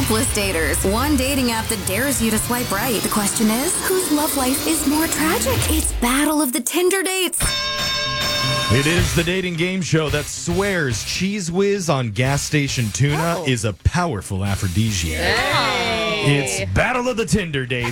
hopeless daters. One dating app that dares you to swipe right. The question is, whose love life is more tragic? It's Battle of the Tinder Dates. It is the dating game show that swears Cheese Whiz on gas station tuna is a powerful aphrodisiac. It's Battle of the Tinder Dates.